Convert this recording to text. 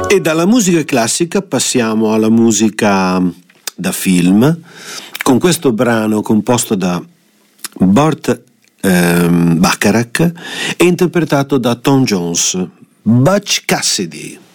E dalla musica classica passiamo alla musica da film, con questo brano composto da Burt Bacharach e interpretato da Tom Jones, Butch Cassidy.